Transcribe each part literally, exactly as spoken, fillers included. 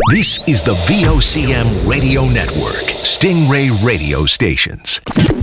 This is the V O C M Radio Network, Stingray Radio Stations.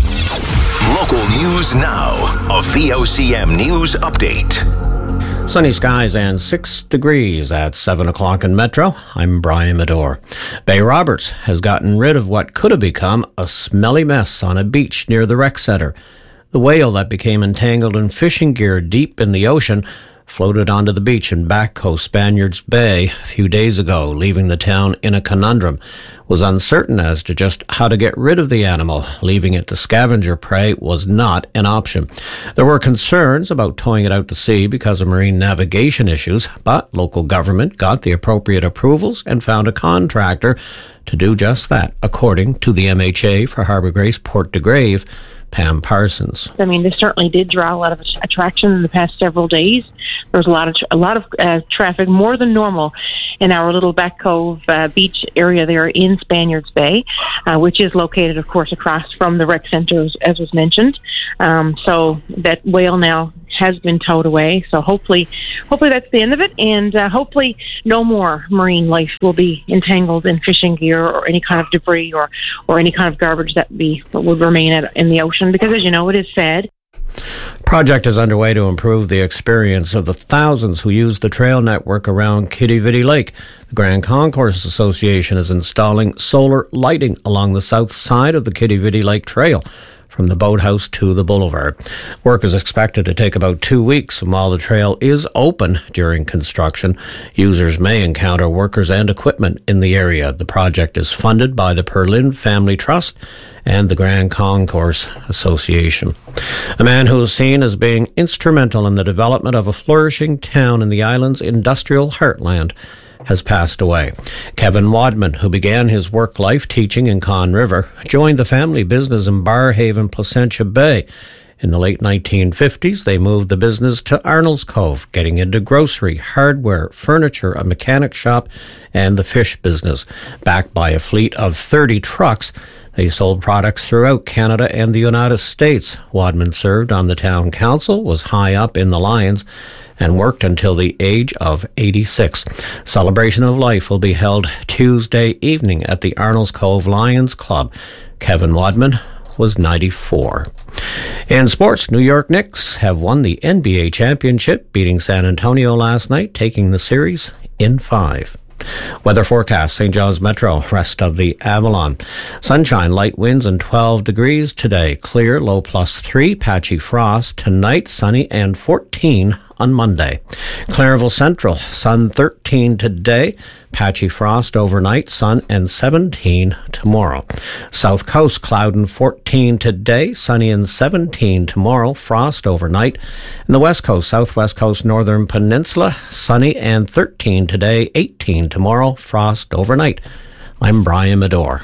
Local news now. A V O C M News Update. Sunny skies and six degrees at seven o'clock in Metro. I'm Brian Medore. Bay Roberts has gotten rid of what could have become a smelly mess on a beach near the rec centre. The whale that became entangled in fishing gear deep in the ocean floated onto the beach in Back Coast Spaniards Bay a few days ago, leaving the town in a conundrum. Was uncertain as to just how to get rid of the animal. Leaving it to scavenger prey was not an option. There were concerns about towing it out to sea because of marine navigation issues, but local government got the appropriate approvals and found a contractor to do just that, according to the M H A for Harbour Grace Port de Grave, Pam Parsons. I mean, this certainly did draw a lot of attraction in the past several days. There was a lot of a lot of uh, traffic, more than normal, in our little Back Cove uh, beach area there in Spaniards Bay, uh, which is located, of course, across from the rec centre, as was mentioned. Um, so that whale now has been towed away. So hopefully, hopefully that's the end of it, and uh, hopefully no more marine life will be entangled in fishing gear or any kind of debris or, or any kind of garbage that be would remain at, in the ocean. Because, as you know, it is sad. Project is underway to improve the experience of the thousands who use the trail network around Quidi Vidi Lake. The Grand Concourse Association is installing solar lighting along the south side of the Quidi Vidi Lake Trail, from the boathouse to the boulevard. Work is expected to take about two weeks, and while the trail is open during construction, users may encounter workers and equipment in the area. The project is funded by the Perlin Family Trust and the Grand Concourse Association. A man who is seen as being instrumental in the development of a flourishing town in the island's industrial heartland has passed away. Kevin Wadman, who began his work life teaching in Conn River, joined the family business in Barrhaven, Placentia Bay. In the late nineteen fifties, they moved the business to Arnold's Cove, getting into grocery, hardware, furniture, a mechanic shop, and the fish business. Backed by a fleet of thirty trucks, they sold products throughout Canada and the United States. Wadman served on the town council, was high up in the Lions, and worked until the age of eighty-six. Celebration of Life will be held Tuesday evening at the Arnold's Cove Lions Club. Kevin Wadman was ninety-four. In sports, New York Knicks have won the N B A championship, beating San Antonio last night, taking the series in five. Weather forecast, Saint John's Metro, rest of the Avalon. Sunshine, light winds and twelve degrees today. Clear, low plus three, patchy frost. Tonight, sunny and fourteen on Monday. Clairville Central, sun thirteen today. Patchy frost overnight, sun and seventeen tomorrow. South Coast, cloud and fourteen today, sunny and seventeen tomorrow, frost overnight. And the West Coast, Southwest Coast, Northern Peninsula, sunny and thirteen today, eighteen tomorrow, frost overnight. I'm Brian Medore.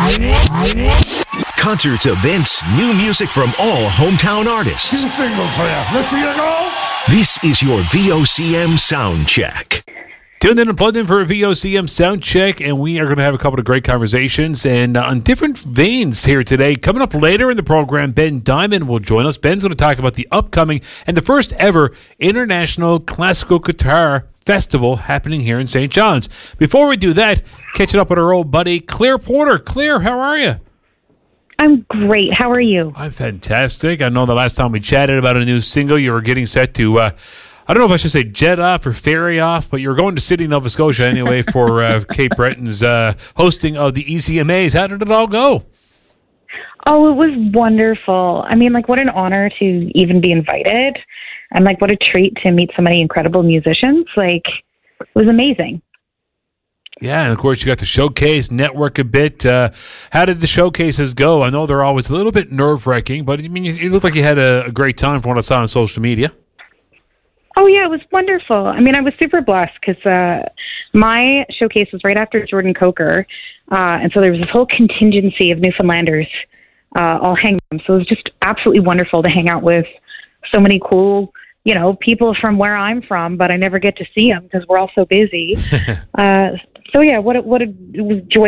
Concerts, events, new music from all hometown artists. Two singles for you. Let's see you go. This is your V O C M Sound Check. Tuned in and plugged in for a V O C M Sound Check, and we are going to have a couple of great conversations and uh, on different veins here today. Coming up later in the program, Ben Diamond will join us. Ben's going to talk about the upcoming and the first ever International Classical Guitar Festival happening here in Saint John's. Before we do that, catching up with our old buddy, Claire Porter. Claire, how are you? I'm great. How are you? I'm fantastic. I know the last time we chatted about a new single, you were getting set to, uh, I don't know if I should say jet off or ferry off, but you were going to Sydney, Nova Scotia anyway for uh, Cape Breton's uh, hosting of the E C M As. How did it all go? Oh, it was wonderful. I mean, like, what an honor to even be invited. And, like, what a treat to meet so many incredible musicians. Like, it was amazing. Yeah, and of course you got the showcase, network a bit. Uh, how did the showcases go? I know they're always a little bit nerve-wracking, but I mean, it looked like you had a, a great time from what I saw on social media. Oh, yeah, it was wonderful. I mean, I was super blessed because uh, my showcase was right after Jordan Coker, uh, and so there was this whole contingency of Newfoundlanders uh, all hanging out. So it was just absolutely wonderful to hang out with so many cool, you know, people from where I'm from, but I never get to see them because we're all so busy. uh, so, yeah, what a, what a, it was joyful.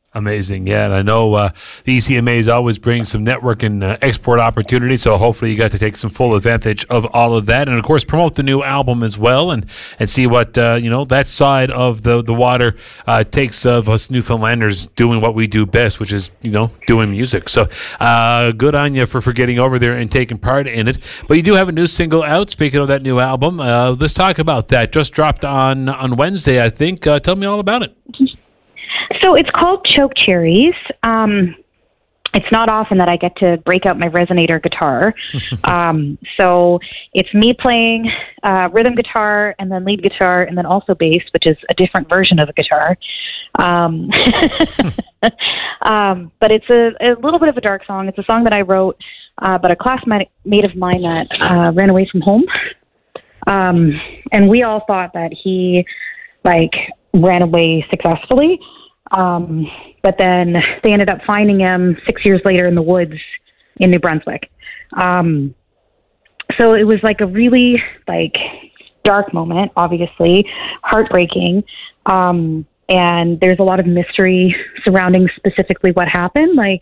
Amazing, yeah, and I know uh, the E C M As always bring some network and uh, export opportunities, so hopefully you got to take some full advantage of all of that, and of course promote the new album as well, and, and see what uh, you know that side of the the water uh, takes of us Newfoundlanders doing what we do best, which is you know doing music. So uh, good on you for, for getting over there and taking part in it. But you do have a new single out. Speaking of that new album, uh, let's talk about that. Just dropped on on Wednesday, I think. Uh, tell me all about it. So it's called Choke Cherries. Um, it's not often that I get to break out my resonator guitar. um, so it's me playing uh, rhythm guitar and then lead guitar and then also bass, which is a different version of a guitar. Um, um, but it's a, a little bit of a dark song. It's a song that I wrote, uh, but a classmate of mine that uh, ran away from home. Um, and we all thought that he, like, ran away successfully. Um, but then they ended up finding him six years later in the woods in New Brunswick. Um, so it was like a really like dark moment, obviously heartbreaking. Um, and there's a lot of mystery surrounding specifically what happened. Like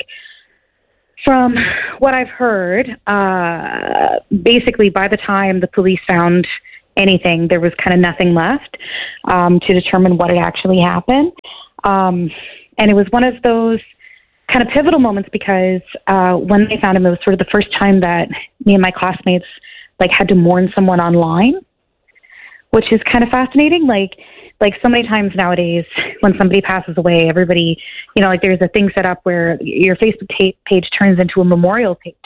from what I've heard, uh, basically by the time the police found anything, there was kind of nothing left, um, to determine what had actually happened. Um, and it was one of those kind of pivotal moments because uh, when they found him, it was sort of the first time that me and my classmates like had to mourn someone online, which is kind of fascinating. Like, like so many times nowadays when somebody passes away, everybody, you know, like there's a thing set up where your Facebook ta- page turns into a memorial page.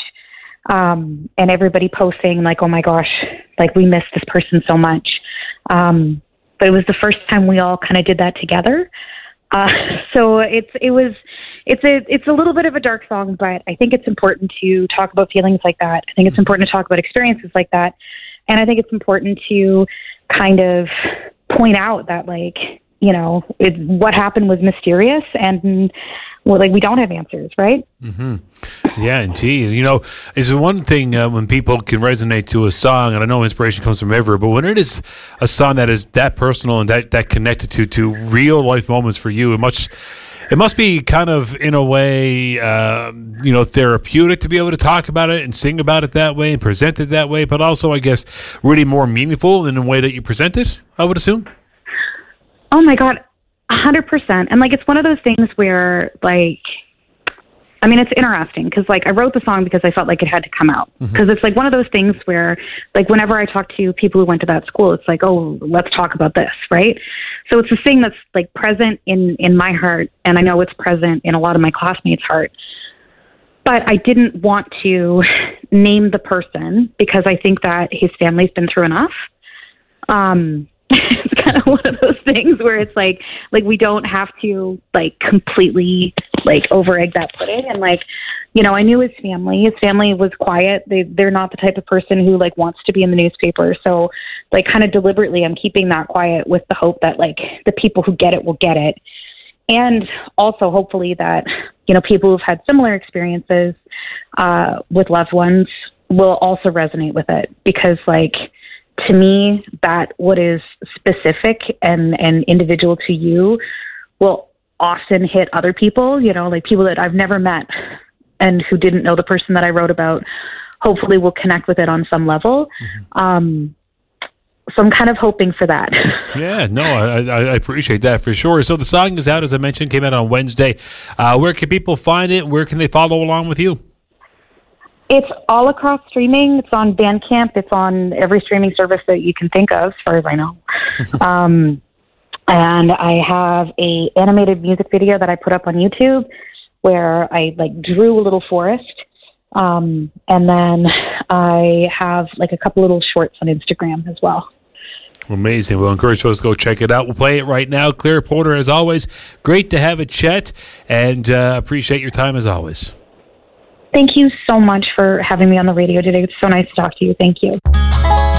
Um, and everybody posting like, oh my gosh, like we miss this person so much. Um, but it was the first time we all kind of did that together. Uh, so it's, it was, it's a, it's a little bit of a dark song, but I think it's important to talk about feelings like that. I think it's important to talk about experiences like that. And I think it's important to kind of point out that like, you know, it, what happened was mysterious and well, like we don't have answers, right? Mm-hmm. Yeah, indeed. You know, it's one thing uh, when people can resonate to a song, and I know inspiration comes from everywhere, but when it is a song that is that personal and that, that connected to, to real life moments for you, it must it must be kind of in a way, uh, you know, therapeutic to be able to talk about it and sing about it that way and present it that way, but also, I guess, really more meaningful in the way that you present it, I would assume. Oh my God. A hundred percent. And like, it's one of those things where like, I mean, it's interesting because like I wrote the song because I felt like it had to come out because mm-hmm. it's like one of those things where like whenever I talk to people who went to that school, it's like, oh, let's talk about this. Right. So it's a thing that's like present in, in my heart. And I know it's present in a lot of my classmates' heart, but I didn't want to name the person because I think that his family's been through enough. Um, it's kind of one of those things where it's like, like we don't have to like completely like over egg that pudding. And like, you know, I knew his family, his family was quiet. They, they're not the type of person who like wants to be in the newspaper. So like kind of deliberately, I'm keeping that quiet with the hope that like the people who get it will get it. And also hopefully that, you know, people who've had similar experiences uh, with loved ones will also resonate with it because like, to me, that what is specific and, and individual to you will often hit other people, you know, like people that I've never met and who didn't know the person that I wrote about, hopefully will connect with it on some level. Mm-hmm. Um, so I'm kind of hoping for that. Yeah, no, I, I appreciate that for sure. So the song is out, as I mentioned, came out on Wednesday. Uh, where can people find it? Where can they follow along with you? It's all across streaming. It's on Bandcamp. It's on every streaming service that you can think of, as far as I know. um, and I have a animated music video that I put up on YouTube where I like drew a little forest. Um, and then I have like a couple little shorts on Instagram as well. Amazing. We'll encourage folks to go check it out. We'll play it right now. Claire Porter, as always, great to have a chat and uh, appreciate your time as always. Thank you so much for having me on the radio today. It's so nice to talk to you. Thank you.